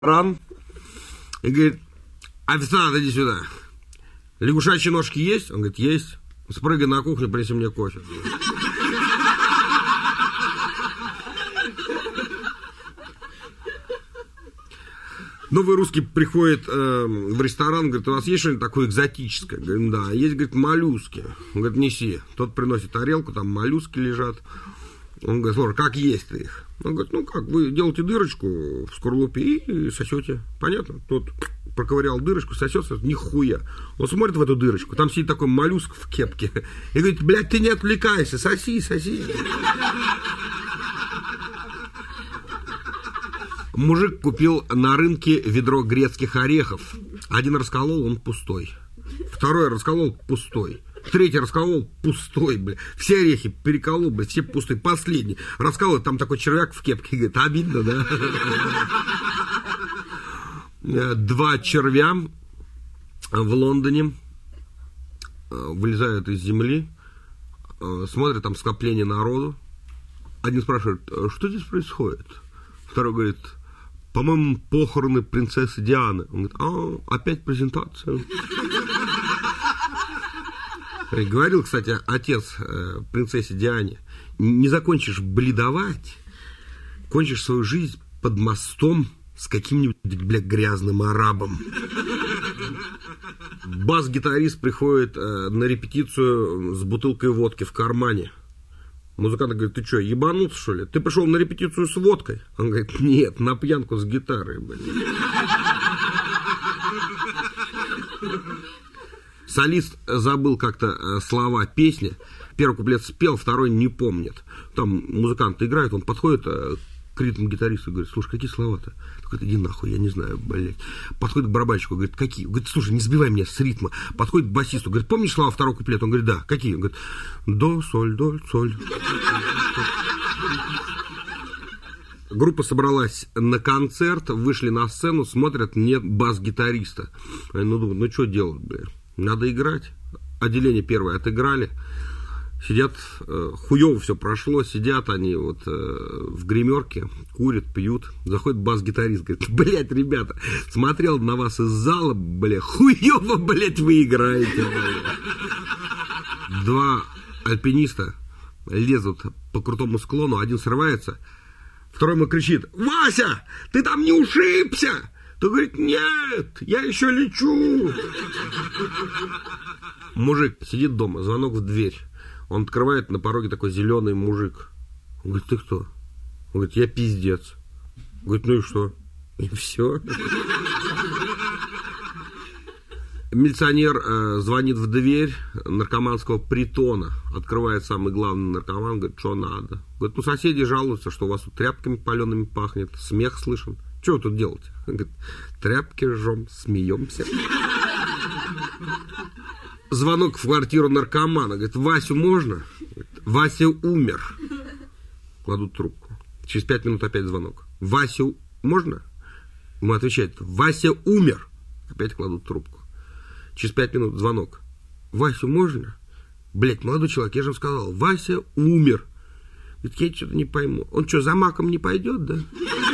ресторан и говорит: официант, иди сюда. Лягушачьи ножки есть? Он говорит: есть. Спрыгай на кухню, принеси мне кофе. Новый русский приходит в ресторан, говорит: у вас есть что-нибудь такое экзотическое? Говорит: да. Есть, говорит, моллюски. Он говорит: неси. Тот приносит тарелку, там моллюски лежат. Он говорит: слушай, как есть-то их? Он говорит: ну как, вы делаете дырочку в скорлупе и сосете. Понятно? Тот проковырял дырочку, сосется, нихуя. Он смотрит в эту дырочку, там сидит такой моллюск в кепке. И говорит: блядь, ты не отвлекайся, соси, соси. Мужик купил на рынке ведро грецких орехов. Один расколол, он пустой. Второй расколол, пустой. Третий расколол, пустой, бля. Все орехи переколол, бля, все пустые. Последний расколол, там такой червяк в кепке. Говорит: обидно, да? Два червя в Лондоне вылезают из земли, смотрят, там скопление народу. Один спрашивает: что здесь происходит? Второй говорит: по-моему, похороны принцессы Дианы. Он говорит: опять презентация. Говорил, кстати, отец принцессе Диане: не закончишь бледовать, кончишь свою жизнь под мостом с каким-нибудь, бля, грязным арабом. Бас-гитарист приходит на репетицию с бутылкой водки в кармане. Музыкант говорит: ты что, ебанулся, что ли? Ты пришел на репетицию с водкой? Он говорит: нет, на пьянку с гитарой, блин. Солист забыл как-то слова песни. Первый куплет спел, второй не помнит. Там музыкант играет, он подходит к ритм-гитаристу и говорит: слушай, какие слова-то? Он говорит: иди нахуй, я не знаю, блядь. Подходит к барабанщику, говорит: какие? Говорит: слушай, не сбивай меня с ритма. Подходит к басисту, говорит: помнишь слова второго куплета? Он говорит: да. Какие? Он говорит: до, соль, до, соль. Группа собралась на концерт, вышли на сцену, смотрят, нет бас-гитариста. Они думают: ну что делать, блядь? Надо играть. Отделение первое отыграли. Сидят, хуёво все прошло, сидят они вот в гримерке, курят, пьют. Заходит бас-гитарист, говорит: блядь, ребята, смотрел на вас из зала, блядь, хуёво, блядь, вы играете, блядь. Два альпиниста лезут по крутому склону, один срывается, второй ему кричит: Вася, ты там не ушибся? Ты говорит: нет, я еще лечу. Мужик сидит дома, звонок в дверь. Он открывает, на пороге такой зеленый мужик. Он говорит: ты кто? Он говорит: я пиздец. Он говорит: ну и что? И все. Милиционер звонит в дверь наркоманского притона. Открывает самый главный наркоман, говорит: что надо? Говорит: ну соседи жалуются, что у вас тут тряпками палеными пахнет, смех слышен. Что вы тут делаете? Он говорит: тряпки жжем, смеемся. Звонок в квартиру наркомана. Говорит: Васю можно? Говорит: Вася умер. Кладут трубку. Через 5 минут опять звонок. Васю можно? Ему отвечает: Вася умер. Опять кладут трубку. Через 5 минут звонок. Васю можно? Блять, молодой человек, я же вам сказал, Вася умер. Говорит: я что-то не пойму. Он что, за маком не пойдет, да?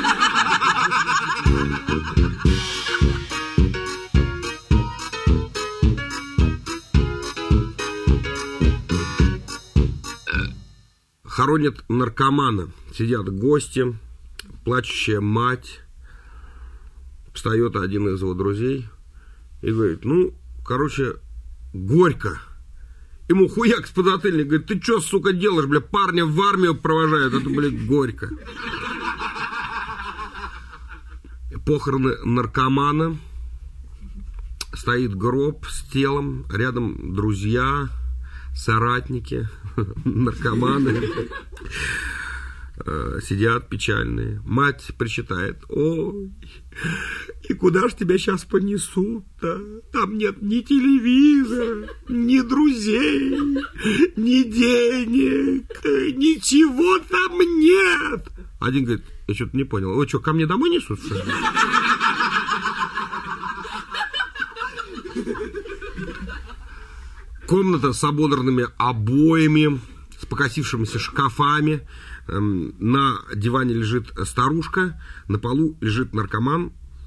Хоронят наркомана. Сидят гости, плачущая мать. Встает один из его друзей и говорит: ну, короче, горько. Ему хуяк с подзатыльник. Говорит: ты что, сука, делаешь, бля? Парня в армию провожают. Это, блядь, горько. Похороны наркомана. Стоит гроб с телом. Рядом друзья, соратники, наркоманы. Сидят печальные. Мать причитает: ой, и куда ж тебя сейчас понесут-то? Там нет ни телевизора, ни друзей, ни денег, ничего там нет. Один говорит: я что-то не понял. Вы что, ко мне домой несут? Комната с ободранными обоями, с покосившимися шкафами. На диване лежит старушка, на полу лежит наркоман,